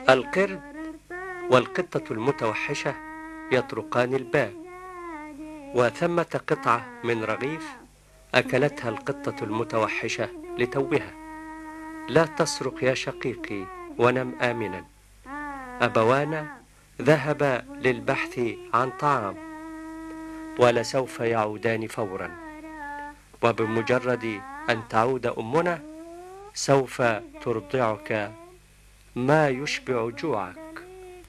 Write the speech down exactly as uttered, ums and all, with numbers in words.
القرد والقطة المتوحشة يطرقان الباب، وثمة قطعة من رغيف أكلتها القطة المتوحشة لتوها. لا تصرخ يا شقيقي ونم آمنا. أبوانا ذهبا للبحث عن طعام، ولسوف يعودان فورا، وبمجرد أن تعود أمنا سوف ترضعك ما يشبع جوعك.